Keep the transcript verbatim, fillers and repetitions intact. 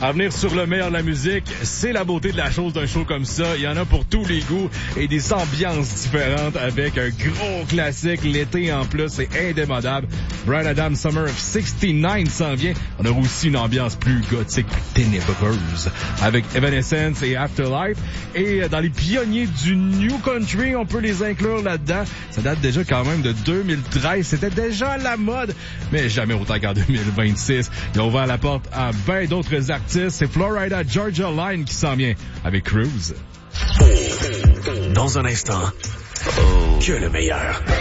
À venir sur le meilleur de la musique, c'est la beauté de la chose d'un show comme ça. Il y en a pour tous les goûts et des ambiances différentes avec un gros classique. L'été en plus, c'est indémodable. Bryan Adams Summer of soixante-neuf s'en vient. On aura aussi une ambiance plus gothique, plus ténébreuse avec Evanescence et Afterlife. Et dans les pionniers du New Country, on peut les inclure là-dedans. Ça date déjà quand même de deux mille treize. C'était déjà à la mode, mais jamais autant qu'en deux mille vingt-six. Ils ont ouvert la porte à bien d'autres artistes. C'est Florida Georgia Line qui s'en vient avec Cruise. Dans un instant, que le meilleur.